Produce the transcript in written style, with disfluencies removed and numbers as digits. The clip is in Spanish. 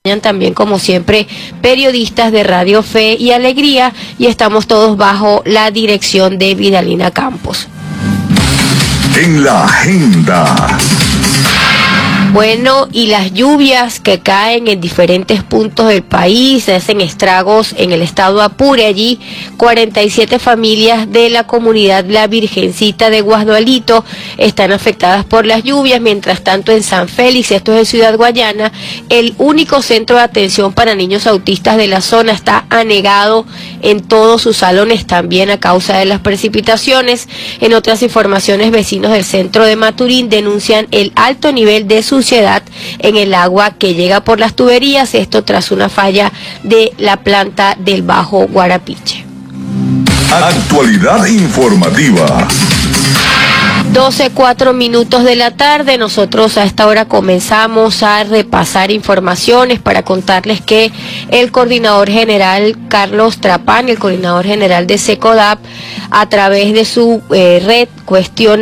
también, como siempre, periodistas de Radio Fe y Alegría, y estamos todos bajo la dirección de Vidalina Campos. En la agenda. Bueno, y las lluvias que caen en diferentes puntos del país hacen estragos en el estado Apure. Allí 47 familias de la comunidad La Virgencita de Guasdualito están afectadas por las lluvias. Mientras tanto, en San Félix, esto es en Ciudad Guayana, el único centro de atención para niños autistas de la zona está anegado en todos sus salones, también a causa de las precipitaciones. En otras informaciones, vecinos del centro de Maturín denuncian el alto nivel de suciedad en el agua que llega por las tuberías, esto tras una falla de la planta del Bajo Guarapiche. Actualidad informativa. 12:04 de la tarde, nosotros a esta hora comenzamos a repasar informaciones para contarles que el coordinador general Carlos Trapán, el coordinador general de SECODAP, a través de su red cuestiona